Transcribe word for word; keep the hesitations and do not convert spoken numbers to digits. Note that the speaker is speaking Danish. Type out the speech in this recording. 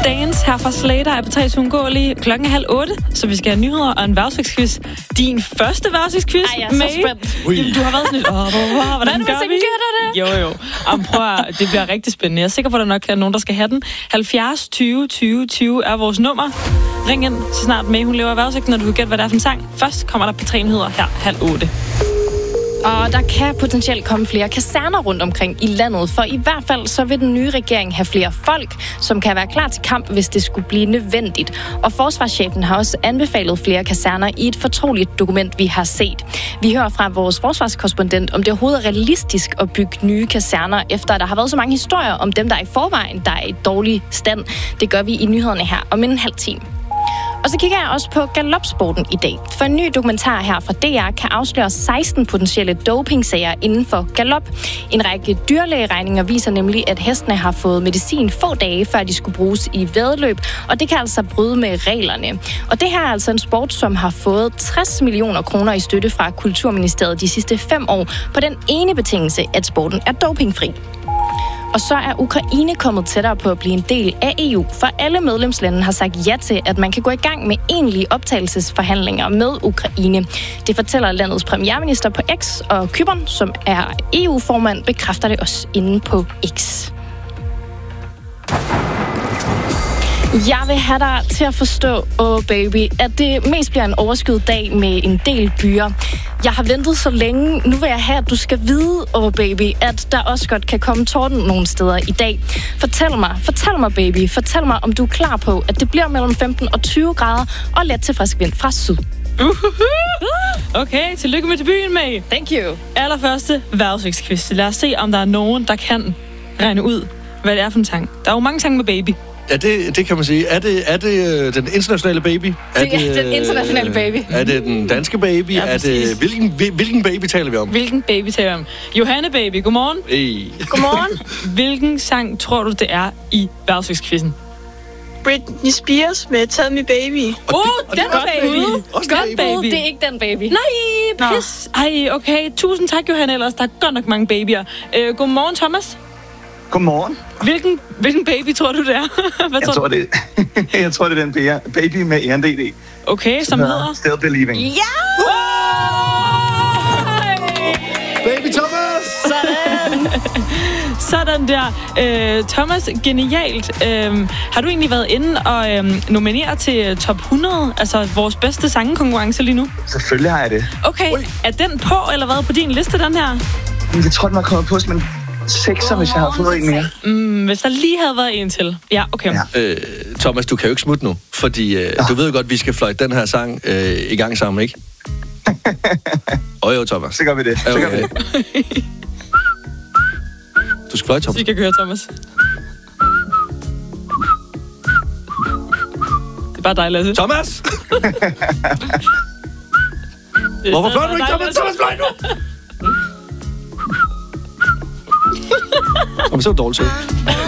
Dance her fra Slater er på tre uundgåelige klokken halv otte, så vi skal have nyheder og en vejrudsigtsquiz. Din første vejrudsigtsquiz, Ej, jeg er så spændt. Jamen, du har været sådan lidt, åh, hvor, hvor, hvordan Hvad gør vi? det? Jo, jo. Jamen, prøv at, det bliver rigtig spændende. Jeg er sikker på, at der nok er nogen, der skal have den. halvfjerds tyve tyve tyve er vores nummer. Ring ind, så snart May, hun lever af vejrudsigten, når du kan gætte, hvad det er for en sang. Først kommer der på tre nyheder her halv otte. Og der kan potentielt komme flere kaserner rundt omkring i landet, for i hvert fald så vil den nye regering have flere folk, som kan være klar til kamp, hvis det skulle blive nødvendigt. Og forsvarschefen har også anbefalet flere kaserner i et fortroligt dokument, vi har set. Vi hører fra vores forsvarskorrespondent, om det overhovedet er realistisk at bygge nye kaserner, efter der har været så mange historier om dem, der er i forvejen, der er i dårlig stand. Det gør vi i nyhederne her om en halv time. Og så kigger jeg også på galopsporten i dag. For en ny dokumentar her fra D R kan afsløre seksten potentielle dopingsager inden for galop. En række dyrlægeregninger viser nemlig, at hestene har fået medicin få dage, før de skulle bruges i væddeløb, og det kan altså bryde med reglerne. Og det her er altså en sport, som har fået tres millioner kroner i støtte fra Kulturministeriet de sidste fem år, på den ene betingelse, at sporten er dopingfri. Og så er Ukraine kommet tættere på at blive en del af E U, for alle medlemslande har sagt ja til, at man kan gå i gang med egentlige optagelsesforhandlinger med Ukraine. Det fortæller landets premierminister på X, og Cypern, som er E U-formand, bekræfter det også inde på X. Jeg vil have dig til at forstå, oh baby, at det mest bliver en overskyet dag med en del byer. Jeg har ventet så længe. Nu vil jeg have, at du skal vide, oh baby, at der også godt kan komme torden nogle steder i dag. Fortæl mig, fortæl mig baby, fortæl mig, om du er klar på, at det bliver mellem femten og tyve grader og let til frisk vind fra syd. Uh-huh. Okay, tillykke med debuten, May. Thank you. Allerførste vejrudsigtsquiz. Lad os se, om der er nogen, der kan regne ud, hvad det er for en sang. Der er jo mange sange med baby. Ja, det, det kan man sige. Er det, er det den internationale baby? Er det er den internationale baby. Er det den danske baby? Ja, er det, hvilken, hvilken baby taler vi om? Hvilken baby taler vi om? Johanne baby, godmorgen. Hey. Godmorgen. Hvilken sang tror du, det er i vejrudsigtsquizzen? Britney Spears med Tell Me Baby. Åh, oh, den baby. Også Godt baby. Det er ikke den baby. Nej, pis. Ej, okay. Tusind tak, Johanne, ellers. Der er godt nok mange babyer. Øh, godmorgen, Thomas. Godmorgen. Hvilken, hvilken baby tror du, det er? Hvad jeg, tror, det, jeg tror, det er den baby med E N D D. Okay, som, som hedder? Still Believing. Ja! Baby Thomas! Sådan! Sådan der. Øh, Thomas, genialt. Øh, har du egentlig været inde og øh, nominere til top hundrede, altså vores bedste sangekonkurrence lige nu? Selvfølgelig har jeg det. Okay, Ui. Er den på, eller hvad, på din liste, den her? Jeg tror, den var kommet på, men sekser, oh, hvis jeg havde fået en mere. Mm, hvis der lige havde været en til. Ja, okay. Ja. Øh, Thomas, du kan jo ikke smutte nu, fordi øh, du ved jo godt, vi skal fløjte den her sang øh, i gang sammen, ikke? Åh oh, jo, Thomas. Så gør vi det. Så okay. gør vi det. Du skal fløjte, Thomas. Så skal køre, Thomas. Det er bare dig, Lasse. Thomas! Hvorfor fløjter du ikke, Thomas? Thomas, fløjt nu! Om så dårligt set.